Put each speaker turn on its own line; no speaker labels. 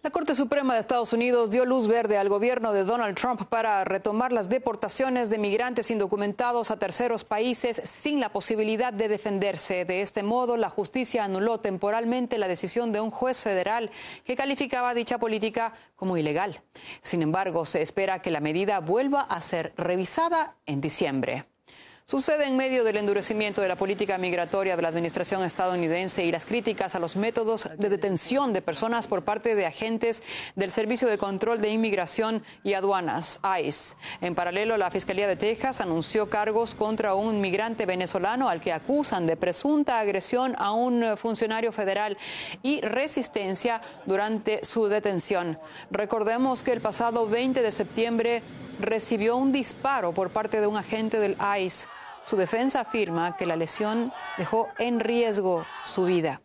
La Corte Suprema de Estados Unidos dio luz verde al gobierno de Donald Trump para retomar las deportaciones de migrantes indocumentados a terceros países sin la posibilidad de defenderse. De este modo, la justicia anuló temporalmente la decisión de un juez federal que calificaba dicha política como ilegal. Sin embargo, se espera que la medida vuelva a ser revisada en diciembre. Sucede en medio del endurecimiento de la política migratoria de la administración estadounidense y las críticas a los métodos de detención de personas por parte de agentes del Servicio de Control de Inmigración y Aduanas, ICE. En paralelo, la Fiscalía de Texas anunció cargos contra un migrante venezolano al que acusan de presunta agresión a un funcionario federal y resistencia durante su detención. Recordemos que el pasado 20 de septiembre recibió un disparo por parte de un agente del ICE. Su defensa afirma que la lesión dejó en riesgo su vida.